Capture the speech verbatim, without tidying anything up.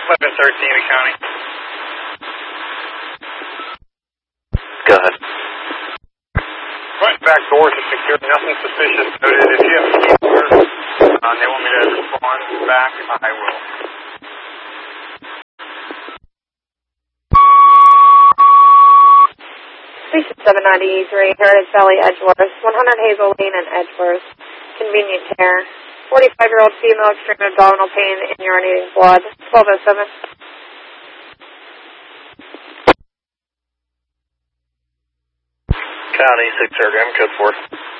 eleven thirteen in county. Go ahead. Front back doors are secure. Nothing suspicious noted. If you have a key order, uh, they want me to respond back, I will. Station seven ninety-three, Heritage Valley, Edgeworth, one hundred Hazel Lane in Edgeworth. Convenient care. forty-five-year-old female, extreme abdominal pain and urinating blood. twelve oh seven. County, six Airgram, code four.